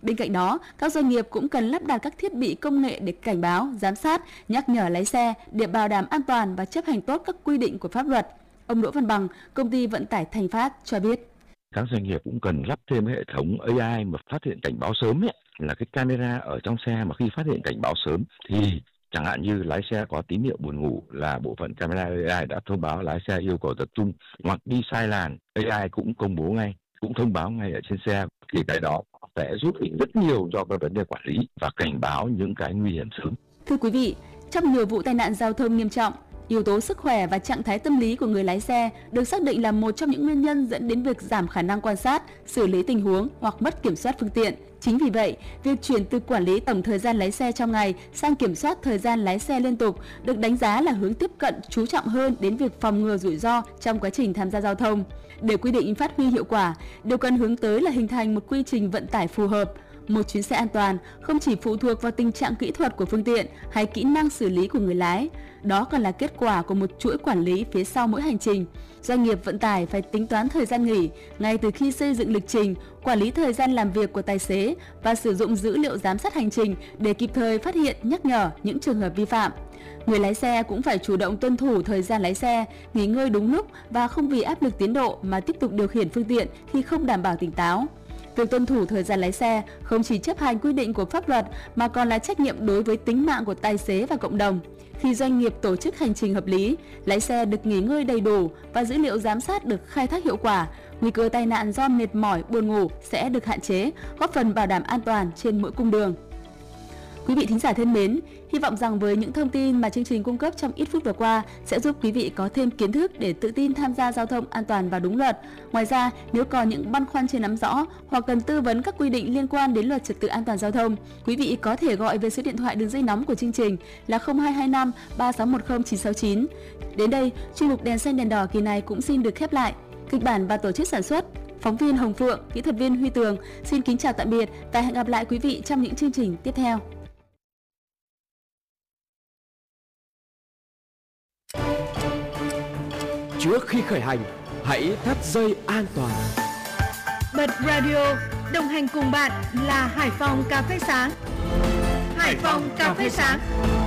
Bên cạnh đó, các doanh nghiệp cũng cần lắp đặt các thiết bị công nghệ để cảnh báo, giám sát, nhắc nhở lái xe để bảo đảm an toàn và chấp hành tốt các quy định của pháp luật. Ông Đỗ Văn Bằng, công ty vận tải Thành Phát cho biết. Các doanh nghiệp cũng cần lắp thêm hệ thống AI mà phát hiện cảnh báo sớm ấy, là cái camera ở trong xe mà khi phát hiện cảnh báo sớm thì chẳng hạn như lái xe có tín hiệu buồn ngủ là bộ phận camera AI đã thông báo lái xe yêu cầu tập trung, hoặc đi sai làn AI cũng công bố ngay, cũng thông báo ngay ở trên xe, thì cái đó sẽ giúp ích rất nhiều cho cái vấn đề quản lý và cảnh báo những cái nguy hiểm sớm. Thưa quý vị, trong nhiều vụ tai nạn giao thông nghiêm trọng, yếu tố sức khỏe và trạng thái tâm lý của người lái xe được xác định là một trong những nguyên nhân dẫn đến việc giảm khả năng quan sát, xử lý tình huống hoặc mất kiểm soát phương tiện. Chính vì vậy, việc chuyển từ quản lý tổng thời gian lái xe trong ngày sang kiểm soát thời gian lái xe liên tục được đánh giá là hướng tiếp cận chú trọng hơn đến việc phòng ngừa rủi ro trong quá trình tham gia giao thông. Để quy định phát huy hiệu quả, điều cần hướng tới là hình thành một quy trình vận tải phù hợp. Một chuyến xe an toàn không chỉ phụ thuộc vào tình trạng kỹ thuật của phương tiện hay kỹ năng xử lý của người lái, đó còn là kết quả của một chuỗi quản lý phía sau mỗi hành trình. Doanh nghiệp vận tải phải tính toán thời gian nghỉ ngay từ khi xây dựng lịch trình, quản lý thời gian làm việc của tài xế và sử dụng dữ liệu giám sát hành trình để kịp thời phát hiện, nhắc nhở những trường hợp vi phạm. Người lái xe cũng phải chủ động tuân thủ thời gian lái xe, nghỉ ngơi đúng lúc và không vì áp lực tiến độ mà tiếp tục điều khiển phương tiện khi không đảm bảo tỉnh táo. Việc tuân thủ thời gian lái xe không chỉ chấp hành quy định của pháp luật mà còn là trách nhiệm đối với tính mạng của tài xế và cộng đồng. Khi doanh nghiệp tổ chức hành trình hợp lý, lái xe được nghỉ ngơi đầy đủ và dữ liệu giám sát được khai thác hiệu quả, nguy cơ tai nạn do mệt mỏi, buồn ngủ sẽ được hạn chế, góp phần bảo đảm an toàn trên mỗi cung đường. Quý vị thính giả thân mến, hy vọng rằng với những thông tin mà chương trình cung cấp trong ít phút vừa qua sẽ giúp quý vị có thêm kiến thức để tự tin tham gia giao thông an toàn và đúng luật. Ngoài ra, nếu còn những băn khoăn chưa nắm rõ hoặc cần tư vấn các quy định liên quan đến luật trật tự an toàn giao thông, quý vị có thể gọi về số điện thoại đường dây nóng của chương trình là 0225 3610 969. Đến đây, chuyên mục Đèn xanh đèn đỏ kỳ này cũng xin được khép lại. Kịch bản và tổ chức sản xuất, phóng viên Hồng Phượng, kỹ thuật viên Huy Tường xin kính chào tạm biệt và hẹn gặp lại quý vị trong những chương trình tiếp theo. Trước khi khởi hành, hãy thắt dây an toàn. Bật radio, đồng hành cùng bạn là Hải Phòng Cà phê sáng. Hải Phòng Cà phê sáng.